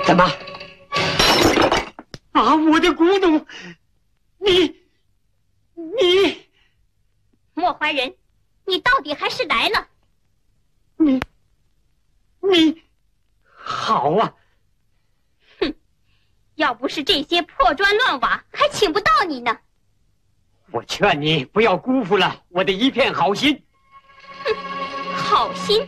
怎么？啊，我的古董！你， 莫怀仁，你到底还是来了。 你，好啊！ 哼，要不是这些破砖乱瓦，还请不到你呢。 我劝你不要辜负了我的一片好心。 哼，好心。